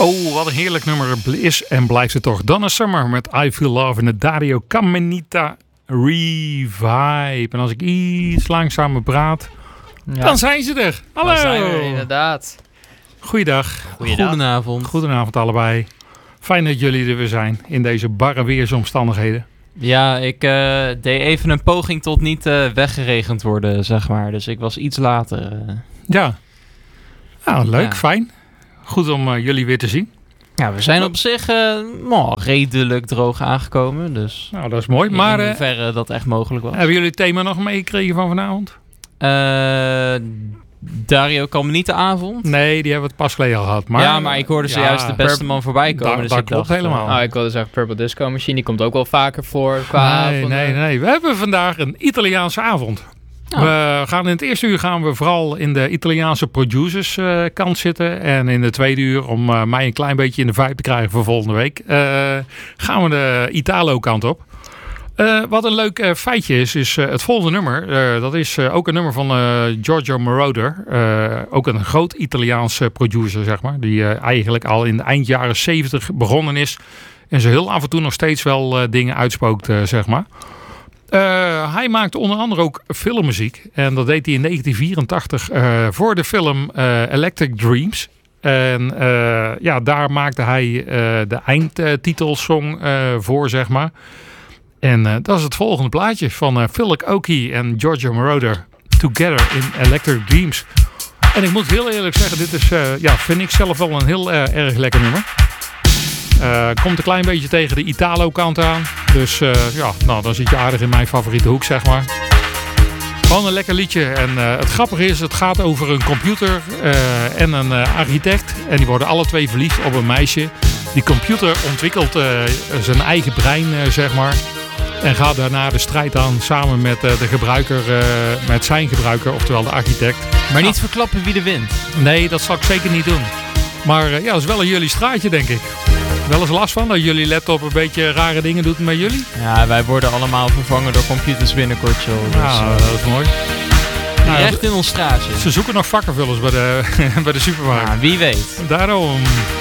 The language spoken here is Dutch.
Oh, wat een heerlijk nummer is en blijft het toch. Donna Summer met I Feel Love in de Dario Caminita Revive. En als ik iets langzamer praat, dan zijn ze er. Hallo. Dan zijn we er, inderdaad. Goeiedag. Goedenavond. Goedenavond allebei. Fijn dat jullie er weer zijn in deze barre weersomstandigheden. Ja, ik deed even een poging tot niet weggeregend worden, zeg maar. Dus ik was iets later. Ja. Nou, leuk, fijn. Goed om jullie weer te zien. Ja, we zijn op zich redelijk droog aangekomen. Dus nou, dat is mooi. Maar in hoeverre dat echt mogelijk was. Hebben jullie het thema nog meegekregen van vanavond? Dario Caminita avond? Nee, die hebben we het pas geleden al gehad. Maar, ja, maar ik hoorde zojuist de beste man voorbij komen. Dus dat klopt helemaal. Ik wilde zeggen, Purple Disco Machine, die komt ook wel vaker voor qua avond. Nee. We hebben vandaag een Italiaanse avond. Oh. We gaan in het eerste uur gaan we vooral in de Italiaanse producers kant zitten. En in de tweede uur, om mij een klein beetje in de vibe te krijgen voor volgende week, gaan we de Italo kant op. Wat een leuk feitje is het volgende nummer. Dat is ook een nummer van Giorgio Moroder. Ook een groot Italiaanse producer, zeg maar. Die eigenlijk al in de eind jaren 70 begonnen is. En zo heel af en toe nog steeds wel dingen uitspookt, zeg maar. Hij maakte onder andere ook filmmuziek. En dat deed hij in 1984 voor de film Electric Dreams. En daar maakte hij de eindtitelsong voor, zeg maar. En dat is het volgende plaatje van Philip Oakey en Giorgio Moroder. Together in Electric Dreams. En ik moet heel eerlijk zeggen, dit is, vind ik zelf wel een heel erg lekker nummer. Komt een klein beetje tegen de Italo-kant aan. Dus dan zit je aardig in mijn favoriete hoek, zeg maar. Gewoon een lekker liedje. En het grappige is, het gaat over een computer en een architect. En die worden alle twee verliefd op een meisje. Die computer ontwikkelt zijn eigen brein, zeg maar. En gaat daarna de strijd aan samen met de gebruiker, met zijn gebruiker, oftewel de architect. Maar niet verklappen wie er wint. Nee, dat zal ik zeker niet doen. Maar dat is wel in jullie straatje, denk ik. Wel eens last van dat jullie laptop een beetje rare dingen doet met jullie? Ja, wij worden allemaal vervangen door computers binnenkort, joh. Dus, dat is mooi. Echt in ons straatje. Ze zoeken nog vakkenvullers bij de supermarkt. Ja, wie weet. Daarom.